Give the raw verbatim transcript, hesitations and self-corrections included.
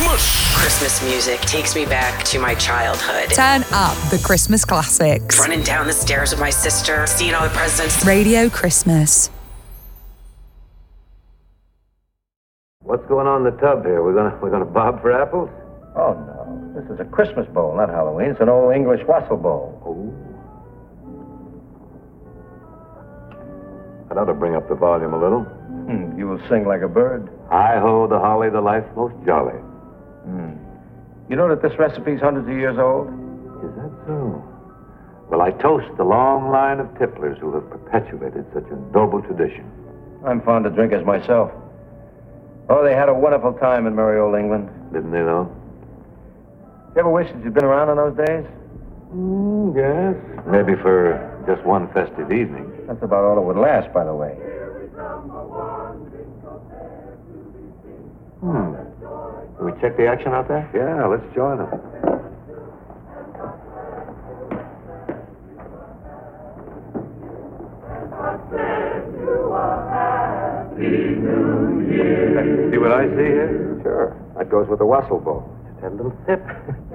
Christmas. Christmas music takes me back to my childhood. Turn up the Christmas classics. Running down the stairs with my sister, seeing all the presents. Radio Christmas. What's going on in the tub here? We're gonna we're gonna bob for apples? Oh, no. This is a Christmas bowl, not Halloween. It's an old English wassail bowl. Oh. That ought to bring up the volume a little. Hmm, you will sing like a bird. Hi-ho, the holly, the life most jolly. Hmm. You know that this recipe's hundreds of years old? Is that so? Well, I toast the long line of tipplers who have perpetuated such a noble tradition. I'm fond of drinkers myself. Oh, they had a wonderful time in merry old England. Didn't they, though? You ever wish that you'd been around in those days? Mm, yes. Maybe for just one festive evening. That's about all it would last, by the way. Hmm. Can we check the action out there? Yeah, let's join them. See what I see here? Sure. That goes with the wassail bowl. Just had a little sip.